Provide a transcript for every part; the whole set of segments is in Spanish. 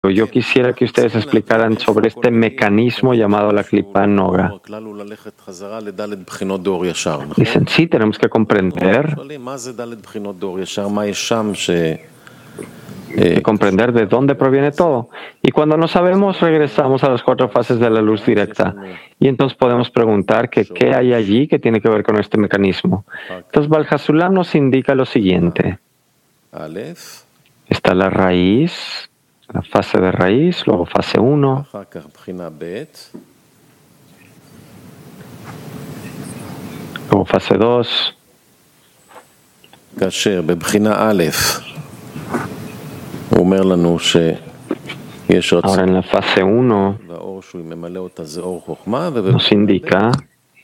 Yo quisiera que ustedes explicaran sobre este mecanismo llamado la Klipa Noga. Dicen, sí, tenemos que comprender de dónde proviene todo. Y cuando no sabemos, regresamos a las 4 fases de la luz directa. Y entonces podemos preguntar que qué hay allí que tiene que ver con este mecanismo. Entonces, Baal HaSulam nos indica lo siguiente. Está la raíz, la fase de raíz, luego fase 1. Luego fase 2. Ahora en la fase 1 nos indica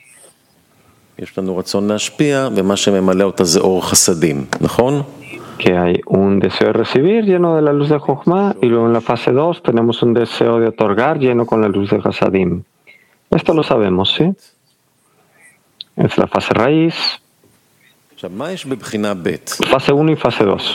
que hay un deseo de recibir lleno de la luz de Jochma, y luego en la fase 2 tenemos un deseo de otorgar lleno con la luz de Hasadim. Esto lo sabemos, ¿sí? Es la fase raíz, fase 1 y fase 2.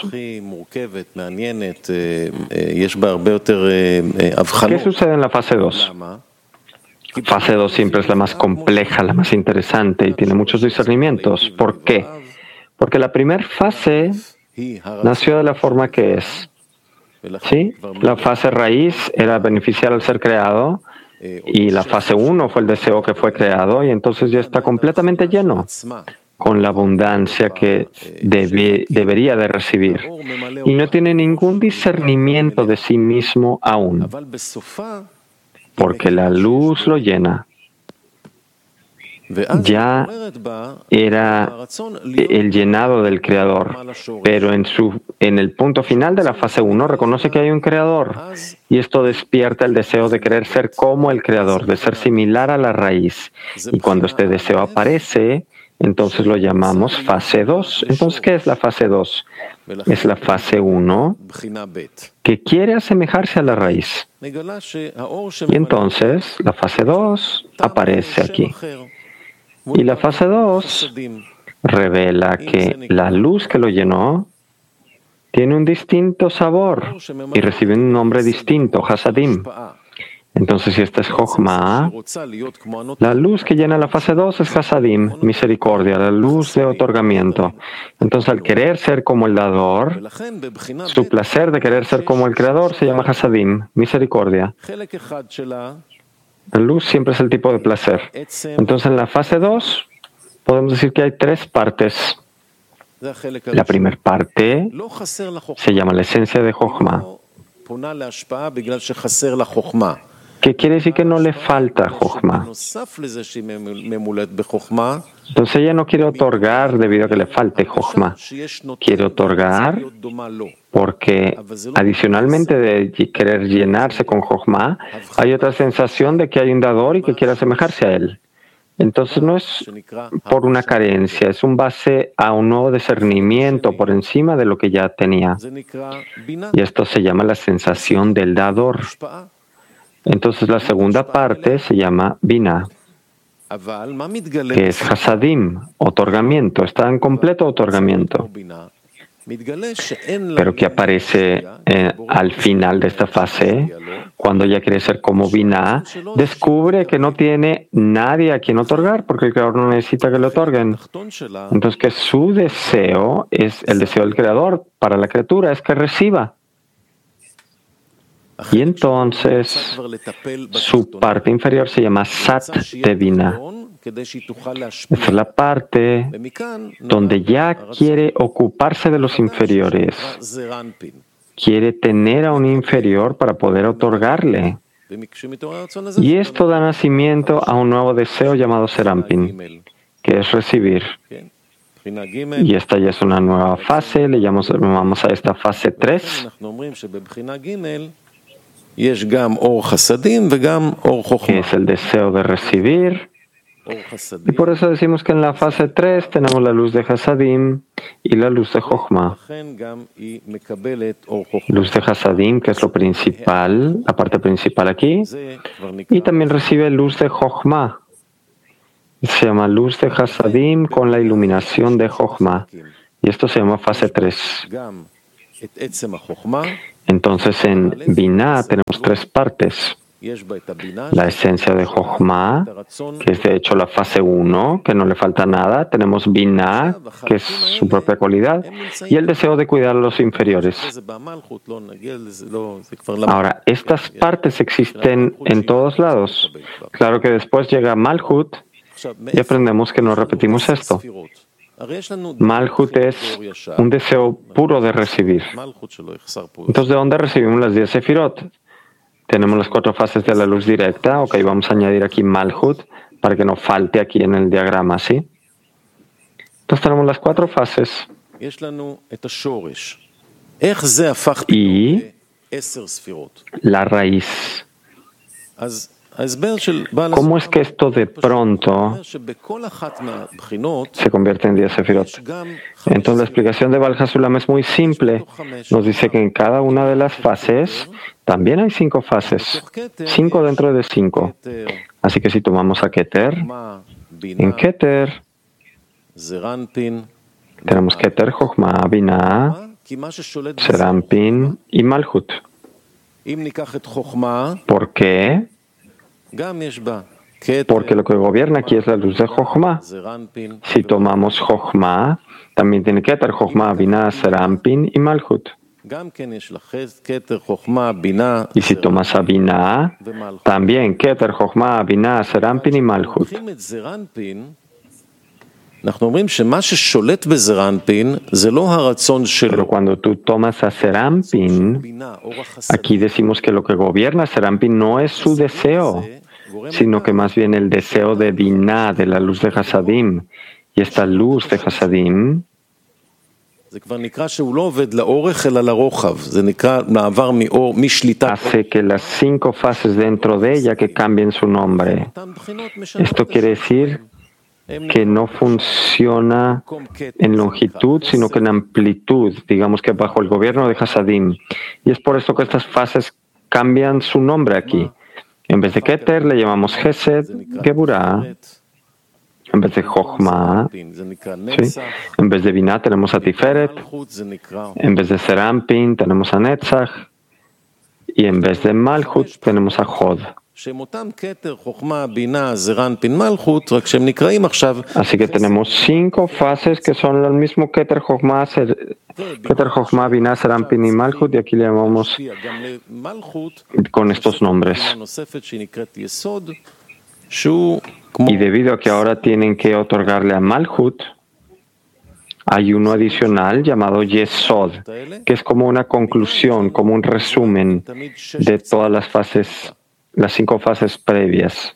¿Qué sucede en la fase 2? Fase 2 siempre es la más compleja, la más interesante y tiene muchos discernimientos. ¿Por qué? Porque la primera fase nació de la forma que es. ¿Sí? La fase raíz era beneficiar al ser creado y la fase 1 fue el deseo que fue creado y entonces ya está completamente lleno con la abundancia que debería de recibir y no tiene ningún discernimiento de sí mismo aún, porque la luz lo llena. Ya era el llenado del Creador, pero en el punto final de la fase 1 reconoce que hay un Creador y esto despierta el deseo de querer ser como el Creador, de ser similar a la raíz. Y cuando este deseo aparece, entonces lo llamamos fase 2. Entonces, ¿qué es la fase 2? Es la fase 1 que quiere asemejarse a la raíz. Y entonces la fase 2 aparece aquí. Y la fase 2 revela que la luz que lo llenó tiene un distinto sabor y recibe un nombre distinto, Hasadim. Entonces, si esta es Jochma, la luz que llena la fase 2 es Hasadim, misericordia, la luz de otorgamiento. Entonces, al querer ser como el dador, su placer de querer ser como el creador se llama Hasadim, misericordia. La luz siempre es el tipo de placer. Entonces, en la fase 2, podemos decir que hay 3 partes. La primera parte se llama la esencia de Jochma, que quiere decir que no le falta Jochma. Entonces ella no quiere otorgar debido a que le falte Jochma. Quiere otorgar porque adicionalmente de querer llenarse con Jochma, hay otra sensación de que hay un dador y que quiere asemejarse a él. Entonces no es por una carencia, es un base a un nuevo discernimiento por encima de lo que ya tenía. Y esto se llama la sensación del dador. Entonces la segunda parte se llama Binah, que es Hasadim, otorgamiento, está en completo otorgamiento. Pero que aparece al final de esta fase, cuando ella quiere ser como Binah, descubre que no tiene nadie a quien otorgar, porque el Creador no necesita que le otorguen. Entonces que su deseo es el deseo del Creador para la criatura, es que reciba. Y entonces su parte inferior se llama Sat de Binah. Esa es la parte donde ya quiere ocuparse de los inferiores. Quiere tener a un inferior para poder otorgarle. Y esto da nacimiento a un nuevo deseo llamado Serampin, que es recibir. Y esta ya es una nueva fase, le llamamos a esta fase 3. Que es el deseo de recibir. Y por eso decimos que en la fase 3 tenemos la luz de Hasadim y la luz de Jochma. Luz de Hasadim, que es lo principal, la parte principal aquí, y también recibe luz de Jochma. Se llama luz de Hasadim con la iluminación de Jochma. Y esto se llama fase 3. Entonces en Binah tenemos tres partes. La esencia de Jochma, que es de hecho la fase 1, que no le falta nada. Tenemos Binah, que es su propia cualidad, y el deseo de cuidar a los inferiores. Ahora, estas partes existen en todos lados. Claro que después llega Malhut y aprendemos que no repetimos esto. Malhut es un deseo puro de recibir. Entonces, ¿de dónde recibimos las 10 sefirot? Tenemos las 4 fases de la luz directa. Ok, vamos a añadir aquí Malhut para que no falte aquí en el diagrama, ¿sí? Entonces tenemos las 4 fases. Y la raíz. ¿Cómo es que esto de pronto se convierte en 10 sefirot? Entonces la explicación de Baal HaSulam es muy simple. Nos dice que en cada una de las fases también hay 5 fases. 5 dentro de 5. Así que si tomamos a Keter, en Keter tenemos Keter, Jochma, Binah, Serampin y Malhut. ¿Por qué? Porque lo que gobierna aquí es la luz de Jochma. Si tomamos Jochma, también tiene Keter, Jochma, Binah, Serampin y Malhut. Y si tomas a Binah, también Keter, Jochma, Binah, Serampin y Malhut. Pero cuando tú tomas a Serampin, aquí decimos que lo que gobierna Serampin no es su deseo, sino que más bien el deseo de Binah, de la luz de Hasadim. Y esta luz de Hasadim hace que las 5 fases dentro de ella que cambien su nombre. Esto quiere decir que no funciona en longitud, sino que en amplitud, digamos que bajo el gobierno de Hasadim. Y es por esto que estas fases cambian su nombre aquí. En vez de Keter le llamamos Gesed, Geburah. En vez de Jochma, ¿sí? En vez de Binah tenemos a Tiferet. En vez de Serampin tenemos a Netzach. Y en vez de Malhut tenemos a Hod. Así que tenemos 5 fases que son el mismo Keter, Jochma, Binah, Serampin y Malhut, y aquí le llamamos con estos nombres. Y debido a que ahora tienen que otorgarle a Malhut, hay uno adicional llamado Yesod, que es como una conclusión, como un resumen de todas las fases, las 5 fases previas.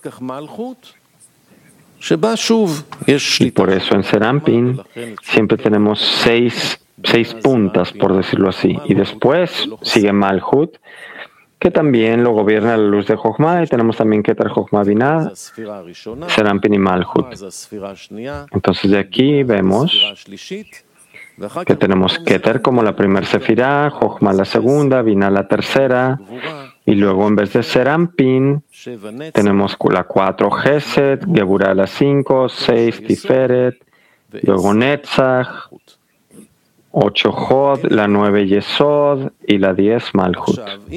Y por eso en Serampin siempre tenemos 6 puntas, por decirlo así. Y después sigue Malhut, que también lo gobierna la luz de Jochma, y tenemos también Keter, Jochma, Binah, Serampin y Malhut. Entonces de aquí vemos que tenemos Keter como la primera sefirá, Jochma la segunda, Binah la tercera, y luego en vez de Serampin tenemos la 4 Gesed, Geburah la 5, 6 Tiferet, luego Netzach, 8 Hod, la 9 Yesod y la 10 Malhut.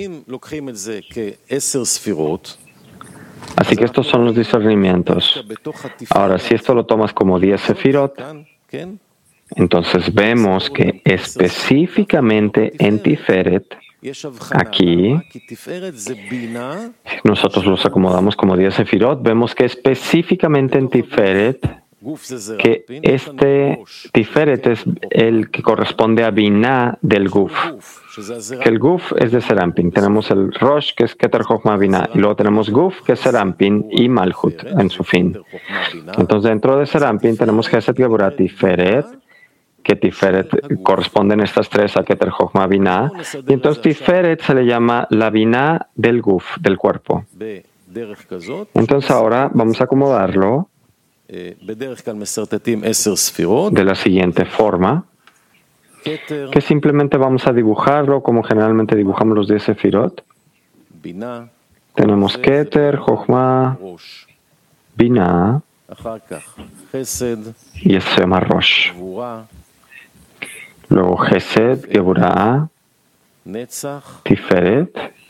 Así que estos son los discernimientos. Ahora, si esto lo tomas como 10 sefirot, entonces vemos que específicamente en Tiferet, aquí, nosotros los acomodamos como 10 sefirot, vemos que específicamente en Tiferet, que este Tiferet es el que corresponde a Binah del Guf. Que el Guf es de Serampin. Tenemos el Rosh, que es Keter, Jochma, Binah. Y luego tenemos Guf, que es Serampin, y Malhut en su fin. Entonces, dentro de Serampin tenemos Gesed, Geburah, Tiferet, que Tiferet corresponden estas 3 a Keter, Jochma, Binah. Y entonces Tiferet se le llama la Binah del Guf, del cuerpo. Entonces ahora vamos a acomodarlo de la siguiente forma, que simplemente vamos a dibujarlo como generalmente dibujamos los 10 sefirot. Tenemos Keter, Jochma, Binah, y esto se llama Rosh. luego Gesed, Geburah, Tiferet